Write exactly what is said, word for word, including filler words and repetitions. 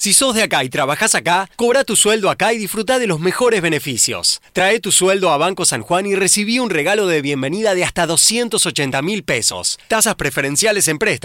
Si sos de acá y trabajás acá, cobra tu sueldo acá y disfruta de los mejores beneficios. Trae tu sueldo a Banco San Juan y recibí un regalo de bienvenida de hasta doscientos ochenta mil pesos. Tasas preferenciales en préstamos.